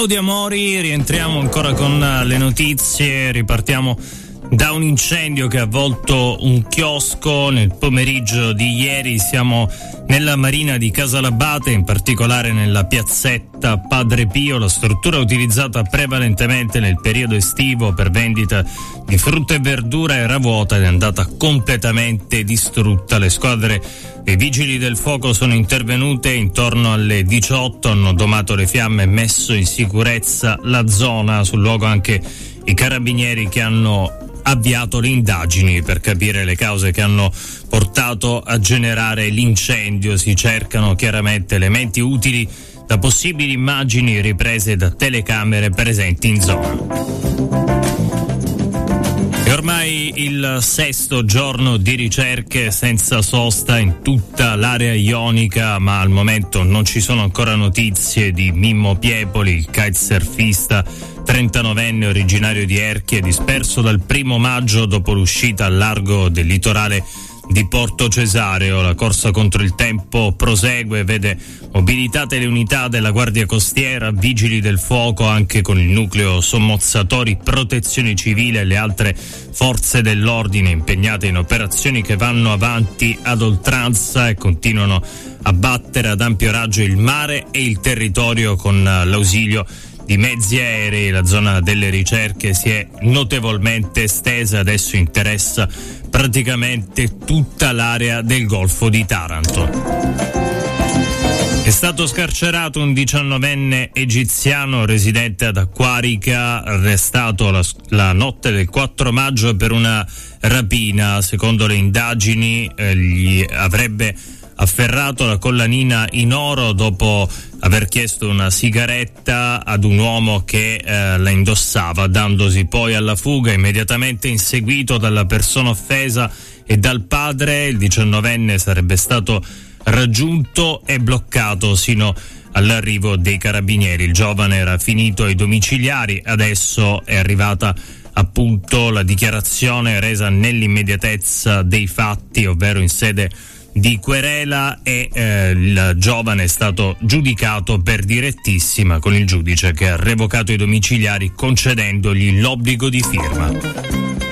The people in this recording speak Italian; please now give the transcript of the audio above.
di amori, rientriamo ancora con le notizie, ripartiamo da un incendio che ha avvolto un chiosco nel pomeriggio di ieri. Siamo nella marina di Casalabate, in particolare nella piazzetta Padre Pio. La struttura utilizzata prevalentemente nel periodo estivo per vendita di frutta e verdura era vuota ed è andata completamente distrutta. Le squadre dei vigili del fuoco sono intervenute intorno alle 18, hanno domato le fiamme e messo in sicurezza la zona. Sul luogo anche i carabinieri che hanno avviato le indagini per capire le cause che hanno portato a generare l'incendio. Si cercano chiaramente elementi utili da possibili immagini riprese da telecamere presenti in zona. E ormai il 6° giorno di ricerche senza sosta in tutta l'area ionica, ma al momento non ci sono ancora notizie di Mimmo Piepoli, il kitesurfista 39enne originario di Erchie, disperso dal 1° maggio dopo l'uscita al largo del litorale di Porto Cesareo. La corsa contro il tempo prosegue, vede mobilitate le unità della Guardia Costiera, Vigili del Fuoco, anche con il nucleo sommozzatori, Protezione Civile e le altre forze dell'ordine impegnate in operazioni che vanno avanti ad oltranza e continuano a battere ad ampio raggio il mare e il territorio con l'ausilio di mezzi aerei. La zona delle ricerche si è notevolmente estesa, adesso interessa praticamente tutta l'area del Golfo di Taranto. È stato scarcerato un 19enne egiziano residente ad Acquarica, arrestato la notte del 4 maggio per una rapina. Secondo le indagini gli avrebbe afferrato la collanina in oro dopo aver chiesto una sigaretta ad un uomo che la indossava, dandosi poi alla fuga. Immediatamente inseguito dalla persona offesa e dal padre, il 19enne sarebbe stato raggiunto e bloccato sino all'arrivo dei carabinieri. Il giovane era finito ai domiciliari, adesso è arrivata appunto la dichiarazione resa nell'immediatezza dei fatti, ovvero in sede di querela, e il giovane è stato giudicato per direttissima, con il giudice che ha revocato i domiciliari concedendogli l'obbligo di firma.